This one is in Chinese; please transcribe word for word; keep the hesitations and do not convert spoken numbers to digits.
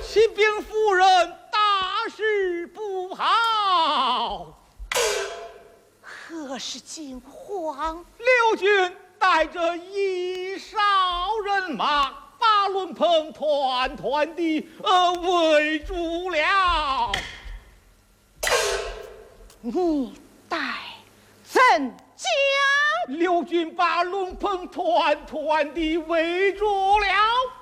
启禀夫人，大事不好！ 何事惊慌？ 刘军带着一哨人马，把轮棚团团地呃围住了。 你待怎讲？ 刘军把轮棚团团地围住了。